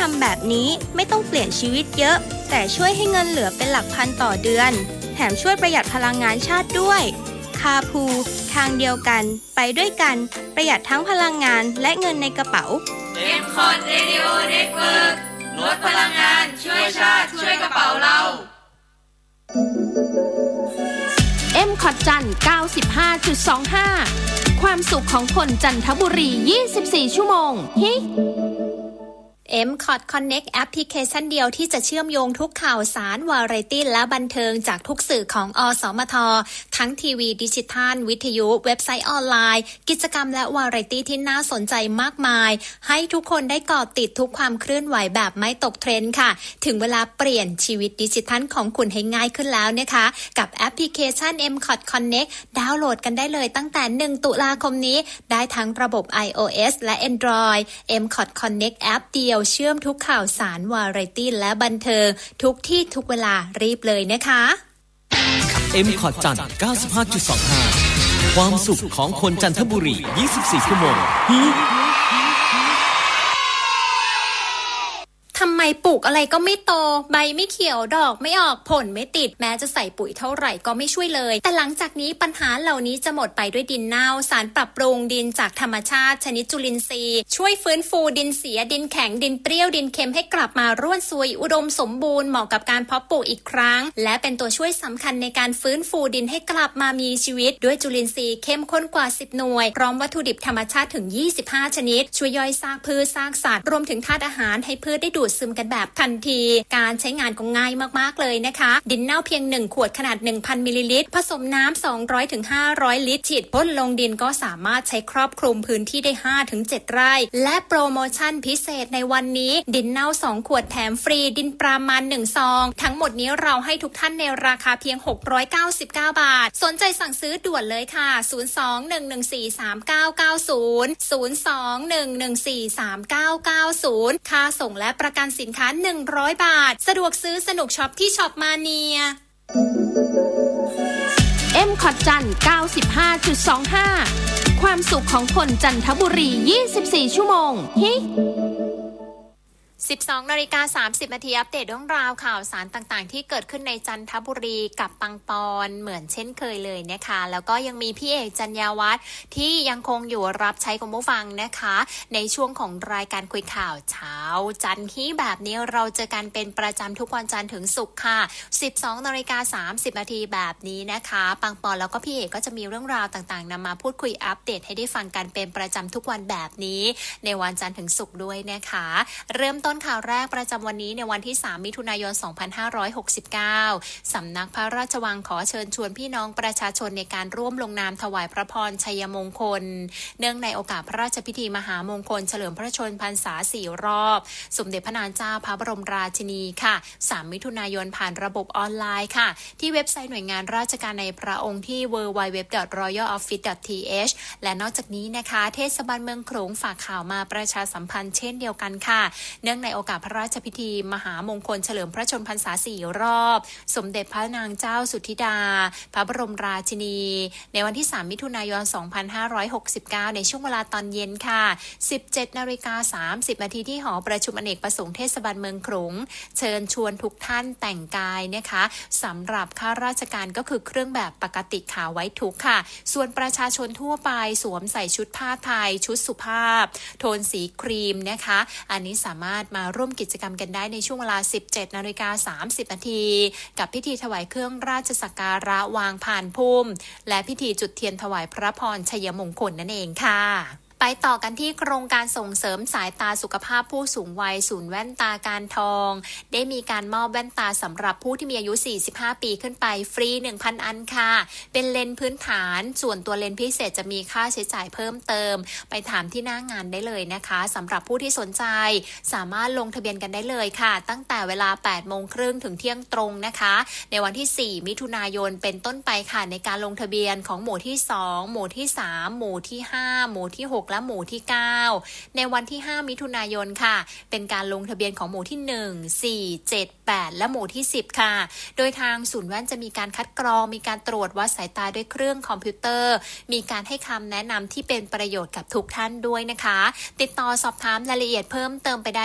ำแบบนี้ไม่ต้องเปลี่ยนชีวิตเยอะแต่ช่วยให้เงินเหลือเป็นหลักพันต่อเดือนแถมช่วยประหยัดพลังงานชาติด้วยคาพูทางเดียวกันไปด้วยกันประหยัดทั้งพลังงานและเงินในกระเป๋า M-Cot Radio Network ลดพลังงานช่วยชาติช่วยกระเป๋าเรา M-Cot จันทร์ 95.25 ความสุขของคนจันทบุรี 24 ชั่วโมงฮิ M-Cot Connect แอปพลิเคชันเดียวที่จะเชื่อมโยงทุกข่าวสารวาไรตี้และบันเทิงจากทุกสื่อของอสมททั้งทีวีดิจิทัลวิทยุเว็บไซต์ออนไลน์กิจกรรมและวาไรตี้ที่น่าสนใจมากมายให้ทุกคนได้เกาะติดทุกความเคลื่อนไหวแบบไม่ตกเทรนด์ค่ะถึงเวลาเปลี่ยนชีวิตดิจิทัลของคุณให้ง่ายขึ้นแล้วนะคะกับแอปพลิเคชัน M-Cot Connect ดาวน์โหลดกันได้เลยตั้งแต่1 ตุลาคมนี้ได้ทั้งระบบ iOS และ Android M-Cot Connect แอปเดียวเชื่อมทุกข่าวสารวาไรตี้และบันเทิงทุกที่ทุกเวลารีบเลยนะคะ M-Cot จันทร์ 95.25 ความสุขของคนจันทบุรี 24 ชั่วโมงทำไมปลูกอะไรก็ไม่โตใบไม่เขียวดอกไม่ออกผลไม่ติดแม้จะใส่ปุ๋ยเท่าไหร่ก็ไม่ช่วยเลยแต่หลังจากนี้ปัญหาเหล่านี้จะหมดไปด้วยดินเน่าสารปรับปรุงดินจากธรรมชาติชนิดจุลินทรีย์ช่วยฟื้นฟูดินเสียดินแข็งดินเปรี้ยวดินเค็มให้กลับมาร่วนซุยอุดมสมบูรณ์เหมาะกับการเพาะปลูกอีกครั้งและเป็นตัวช่วยสำคัญในการฟื้นฟูดินให้กลับมามีชีวิตด้วยจุลินทรีย์เข้มข้นกว่า10 หน่วยพร้อมวัตถุดิบธรรมชาติถึง25 ชนิดช่วยย่อยซากพืชซากสัตว์รวมถึงธาตุอาหารให้พืชได้ดูดซึมกันแบบทันทีการใช้งานก็ง่ายมากๆเลยนะคะดินเน่าเพียง1 ขวดขนาด 1,000 มิลลิลิตรผสมน้ำ 200 ถึง 500 ลิตรฉีดพ่นลงดินก็สามารถใช้ครอบคลุมพื้นที่ได้ 5 ถึง 7 ไร่และโปรโมชั่นพิเศษในวันนี้ดินเน่า2 ขวดแถมฟรีดินปรามัน1 ซองทั้งหมดนี้เราให้ทุกท่านในราคาเพียง699 บาทสนใจสั่งซื้อด่วนเลยค่ะ02-114-3990 02-114-3990 ค่าส่งและประกันสินค้า100 บาทสะดวกซื้อสนุกช็อปที่ช็อปมาเนีย M-Cot จันทร์ 95.25 ความสุขของคนจันทบุรี 24 ชั่วโมงฮิ 12:30 น.อัปเดตเรื่องราวข่าวสารต่างๆที่เกิดขึ้นในจันทบุรีกับปังปอนเหมือนเช่นเคยเลยนะคะแล้วก็ยังมีพี่เอกจัญญาวัฒน์ที่ยังคงอยู่รับใช้คุณผู้ฟังนะคะในช่วงของรายการคุยข่าวเช้าจันทร์ที่แบบนี้เราเจอกันเป็นประจำทุกวันจันทร์ถึงศุกร์ค่ะ 12:30 น.แบบนี้นะคะปังปอนแล้วก็พี่เอกก็จะมีเรื่องราวต่างๆนำมาพูดคุยอัปเดตให้ได้ฟังกันเป็นประจำทุกวันแบบนี้ในวันจันทร์ถึงศุกร์ด้วยนะคะเริ่มต้นข่าวแรกประจำวันนี้ในวันที่3 มิถุนายน 2569 สำนักพระราชวังขอเชิญชวนพี่น้องประชาชนในการร่วมลงนามถวายพระพรชัยมงคลเนื่องในโอกาสพระราชพิธีมหามงคลเฉลิมพระชนมพรรษา4 รอบสมเด็จพระนางเจ้าพระบรมราชินีค่ะ3 มิถุนายนผ่านระบบออนไลน์ค่ะที่เว็บไซต์หน่วยงานราชการในพระองค์ที่ www.royaloffice.th และนอกจากนี้นะคะเทศบาลเมืองขลุงฝากข่าวมาประชาสัมพันธ์เช่นเดียวกันค่ะเนื่องในโอกาสพระราชพิธีมหามงคลเฉลิมพระชนมพรรษา4 รอบสมเด็จพระนางเจ้าสุทธิดาพระบรมราชินีในวันที่3 มิถุนายน 2569 ในช่วงเวลาตอนเย็นค่ะ 17:30 น.ที่หอประชุมอเนกประสงค์เทศบาลเมืองขลุงเชิญชวนทุกท่านแต่งกายนะคะสำหรับข้าราชการก็คือเครื่องแบบปกติขาวไว้ทุกค่ะส่วนประชาชนทั่วไปสวมใส่ชุดผ้าไทยชุดสุภาพโทนสีครีมนะคะอันนี้สามารถมาร่วมกิจกรรมกันได้ในช่วงเวลา 17:30 น.กับพิธีถวายเครื่องราชสักการะวางผ่านพุ่มและพิธีจุดเทียนถวายพระพรชัยมงคลนั่นเองค่ะไปต่อกันที่โครงการส่งเสริมสายตาสุขภาพผู้สูงวัยศูนย์แว่นตาการทองได้มีการมอบแว่นตาสำหรับผู้ที่มีอายุ45 ปีขึ้นไปฟรี 1,000 อันค่ะเป็นเลนส์พื้นฐานส่วนตัวเลนส์พิเศษจะมีค่าใช้จ่ายเพิ่มเติมไปถามที่หน้างานได้เลยนะคะสำหรับผู้ที่สนใจสามารถลงทะเบียนกันได้เลยค่ะตั้งแต่เวลา 8:30 น.ถึงเที่ยงตรงนะคะในวันที่4 มิถุนายนเป็นต้นไปค่ะในการลงทะเบียนของหมู่ที่2หมู่ที่3หมู่ที่5หมู่ที่6และหมู่ที่9ในวันที่5 มิถุนายนค่ะเป็นการลงทะเบียนของหมู่ที่1 4 7 8และหมู่ที่10ค่ะโดยทางศูนย์แว่นจะมีการคัดกรองมีการตรวจวัดสายตาด้วยเครื่องคอมพิวเตอร์มีการให้คำแนะนำที่เป็นประโยชน์กับทุกท่านด้วยนะคะติดต่อสอบถามรายละเอียดเพิ่มเติมไปได้